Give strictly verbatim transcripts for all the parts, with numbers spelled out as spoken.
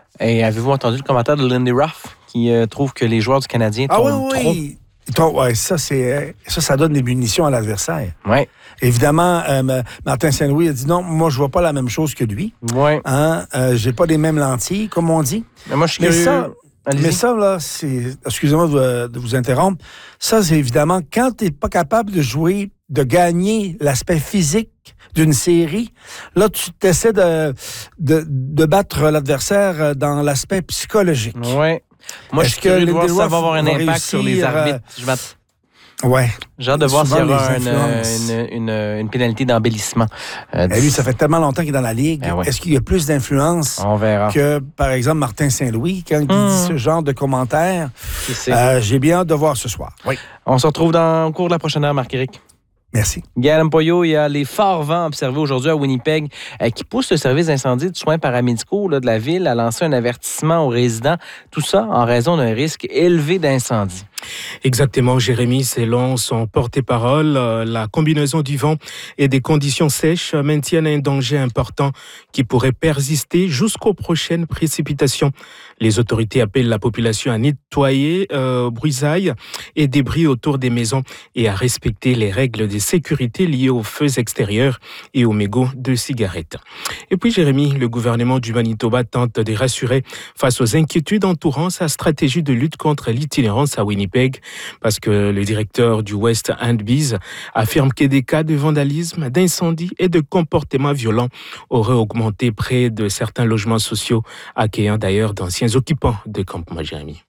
Et avez-vous entendu le commentaire de Lindy Ruff qui euh, trouve que les joueurs du Canadien ah, tombent oui, oui. trop? Ouais, ça, c'est, ça, ça donne des munitions à l'adversaire. Oui. Évidemment, euh, Martin Saint-Louis a dit non, moi, je vois pas la même chose que lui. Oui. Hein? Euh, j'ai pas les mêmes lentilles, comme on dit. Mais moi, je suis mais curieux. Ça, Allez-y. mais ça, là, c'est... Excusez-moi de vous, de vous interrompre. Ça, c'est évidemment, quand tu n'es pas capable de jouer, de gagner l'aspect physique d'une série, là, tu essaies de, de, de battre l'adversaire dans l'aspect psychologique. Oui. Moi, Est-ce je suis curieux de voir si ça va avoir un va impact sur les réussir, arbitres. Je m'attends. Ouais. J'ai hâte de voir s'il y Souvent, aura les une, influences. une, une, une pénalité d'embellissement. Euh, Et lui, ça fait tellement longtemps qu'il est dans la Ligue. Ben ouais. Est-ce qu'il y a plus d'influence On verra. que, par exemple, Martin Saint-Louis, quand il Hum. dit ce genre de commentaires? Qui sait? Euh, j'ai bien hâte de voir ce soir. Oui. On se retrouve dans, au cours de la prochaine heure, Marc-Éric. Merci. Gaël Mpoyo, il y a les forts vents observés aujourd'hui à Winnipeg euh, qui poussent le service d'incendie de soins paramédicaux là, de la ville à lancer un avertissement aux résidents. Tout ça en raison d'un risque élevé d'incendie. Exactement, Jérémy, selon son porte-parole, euh, la combinaison du vent et des conditions sèches maintiennent un danger important qui pourrait persister jusqu'aux prochaines précipitations. Les autorités appellent la population à nettoyer euh, bruisailles et débris autour des maisons et à respecter les règles de sécurité liées aux feux extérieurs et aux mégots de cigarettes. Et puis, Jérémy, le gouvernement du Manitoba tente de rassurer face aux inquiétudes entourant sa stratégie de lutte contre l'itinérance à Winnipeg. Parce que le directeur du West End Biz affirme que des cas de vandalisme, d'incendie et de comportements violents auraient augmenté près de certains logements sociaux, accueillant d'ailleurs d'anciens occupants de campements, Jérémy.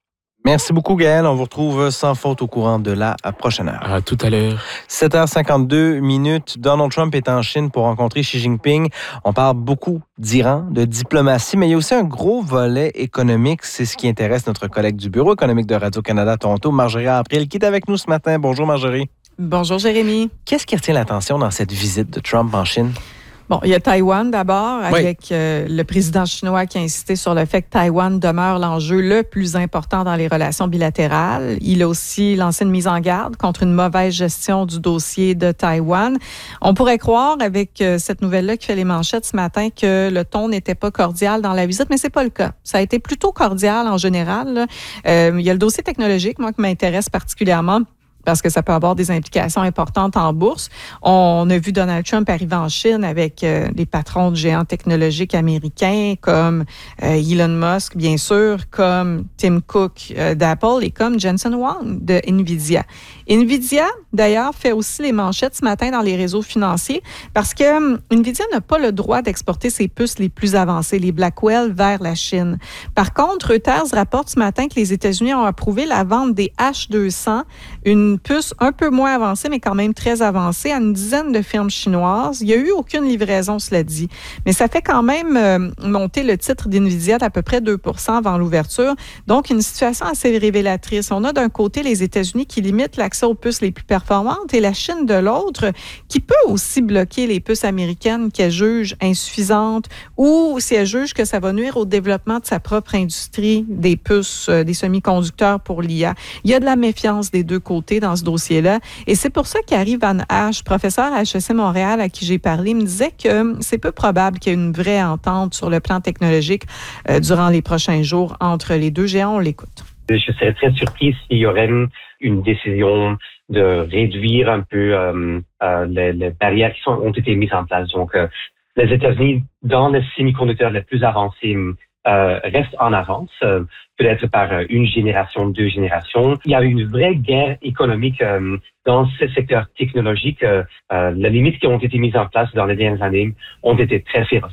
Merci beaucoup, Gaël. On vous retrouve sans faute au courant de la prochaine heure. À tout à l'heure. sept heures cinquante-deux minutes. Donald Trump est en Chine pour rencontrer Xi Jinping. On parle beaucoup d'Iran, de diplomatie, mais il y a aussi un gros volet économique. C'est ce qui intéresse notre collègue du Bureau économique de Radio-Canada Toronto, Marjorie April, qui est avec nous ce matin. Bonjour, Marjorie. Bonjour, Jérémy. Qu'est-ce qui retient l'attention dans cette visite de Trump en Chine? Bon, il y a Taïwan d'abord, oui. avec euh, le président chinois qui a insisté sur le fait que Taïwan demeure l'enjeu le plus important dans les relations bilatérales. Il a aussi lancé une mise en garde contre une mauvaise gestion du dossier de Taïwan. On pourrait croire, avec euh, cette nouvelle-là qui fait les manchettes ce matin, que le ton n'était pas cordial dans la visite, mais c'est pas le cas. Ça a été plutôt cordial en général, là. Euh, il y a le dossier technologique, moi, qui m'intéresse particulièrement, parce que ça peut avoir des implications importantes en bourse. On a vu Donald Trump arriver en Chine avec euh, des patrons de géants technologiques américains comme euh, Elon Musk, bien sûr, comme Tim Cook euh, d'Apple et comme Jensen Huang de Nvidia. Nvidia, d'ailleurs, fait aussi les manchettes ce matin dans les réseaux financiers parce que euh, Nvidia n'a pas le droit d'exporter ses puces les plus avancées, les Blackwell, vers la Chine. Par contre, Reuters rapporte ce matin que les États-Unis ont approuvé la vente des H deux cents, une puce un peu moins avancée, mais quand même très avancée, à une dizaine de firmes chinoises. Il n'y a eu aucune livraison, cela dit. Mais ça fait quand même euh, monter le titre d'Nvidia d'à peu près deux pour cent avant l'ouverture. Donc, une situation assez révélatrice. On a d'un côté les États-Unis qui limitent l'accès aux puces les plus performantes et la Chine de l'autre qui peut aussi bloquer les puces américaines qu'elle juge insuffisantes ou si elle juge que ça va nuire au développement de sa propre industrie des puces, euh, des semi-conducteurs pour l'I A. Il y a de la méfiance des deux côtés dans ce dossier-là. Et c'est pour ça qu'Harry Van Hache, professeur à H E C Montréal à qui j'ai parlé, me disait que c'est peu probable qu'il y ait une vraie entente sur le plan technologique euh, durant les prochains jours entre les deux géants. On l'écoute. Je serais très surpris s'il y aurait une décision de réduire un peu euh, euh, les, les barrières qui sont, ont été mises en place. Donc, euh, les États-Unis, dans les semi-conducteurs les plus avancés, Euh, reste en avance, euh, peut-être par euh, une génération, deux générations. Il y a une vraie guerre économique euh, dans ce secteur technologique. Euh, euh, les limites qui ont été mises en place dans les dernières années ont été très féroces.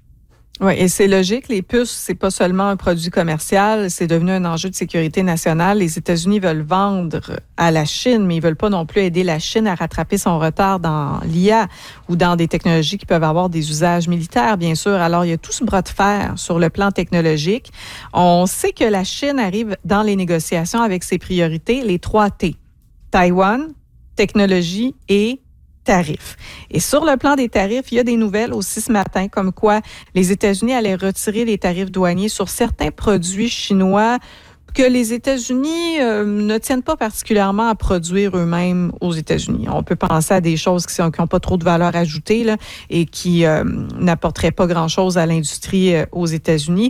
Oui, et c'est logique. Les puces, c'est pas seulement un produit commercial, c'est devenu un enjeu de sécurité nationale. Les États-Unis veulent vendre à la Chine, mais ils veulent pas non plus aider la Chine à rattraper son retard dans l'I A ou dans des technologies qui peuvent avoir des usages militaires, bien sûr. Alors, il y a tout ce bras de fer sur le plan technologique. On sait que la Chine arrive dans les négociations avec ses priorités, les trois T. Taïwan, technologie et tarifs. Et sur le plan des tarifs, il y a des nouvelles aussi ce matin, comme quoi les États-Unis allaient retirer les tarifs douaniers sur certains produits chinois que les États-Unis euh, ne tiennent pas particulièrement à produire eux-mêmes aux États-Unis. On peut penser à des choses qui n'ont pas trop de valeur ajoutée là, et qui euh, n'apporteraient pas grand-chose à l'industrie euh, aux États-Unis.